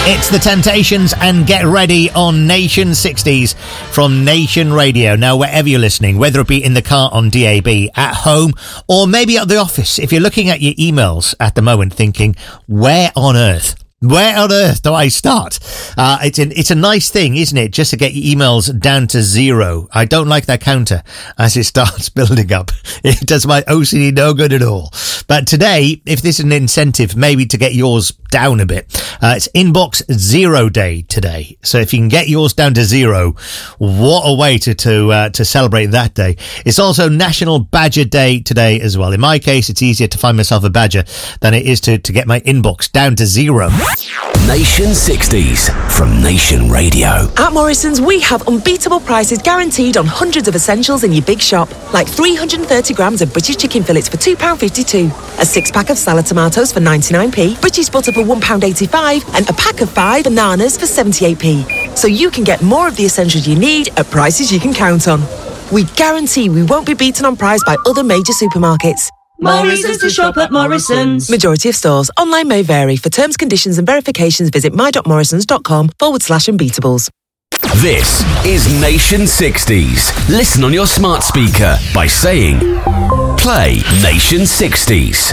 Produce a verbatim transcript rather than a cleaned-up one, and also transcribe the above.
It's The Temptations and Get Ready on Nation sixties from Nation Radio. Now, wherever you're listening, whether it be in the car on D A B, at home, or maybe at the office, if you're looking at your emails at the moment thinking, where on earth? Where on earth do I start? Uh, it's an, it's a nice thing, isn't it? Just to get your emails down to zero. I don't like that counter as it starts building up. It does my O C D no good at all. But today, if this is an incentive, maybe to get yours down a bit, uh, it's Inbox Zero Day today. So if you can get yours down to zero, what a way to, to, uh, to celebrate that day. It's also National Badger Day today as well. In my case, it's easier to find myself a badger than it is to, to get my inbox down to zero. Nation sixties from Nation Radio. At Morrison's, we have unbeatable prices guaranteed on hundreds of essentials in your big shop, like three hundred thirty grams of British chicken fillets for two pounds fifty-two, a six-pack of salad tomatoes for ninety-nine p, British butter for one pound eighty-five, and a pack of five bananas for seventy-eight p. So you can get more of the essentials you need at prices you can count on. We guarantee we won't be beaten on price by other major supermarkets. Morrison's to shop at Morrison's. Majority of stores. Online may vary. For terms, conditions and verifications, visit my.morrisons.com forward slash unbeatables. This is Nation sixties. Listen on your smart speaker by saying, play Nation sixties.